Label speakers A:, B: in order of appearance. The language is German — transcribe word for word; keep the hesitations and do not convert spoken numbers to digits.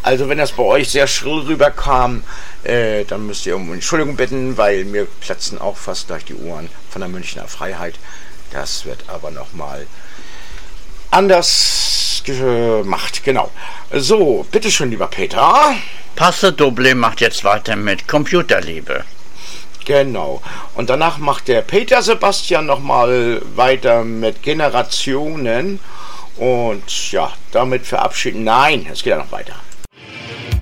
A: Also wenn das bei euch sehr schrill rüberkam, äh, dann müsst ihr um Entschuldigung bitten, weil mir platzen auch fast gleich die Ohren von der Münchner Freiheit. Das wird aber nochmal anders gemacht, genau. So, bitteschön, lieber Peter.
B: Pastor Doble macht jetzt weiter mit Computerliebe.
A: Genau. Und danach macht der Peter Sebastian nochmal weiter mit Generationen. Und ja, damit verabschieden. Nein, es geht ja noch weiter.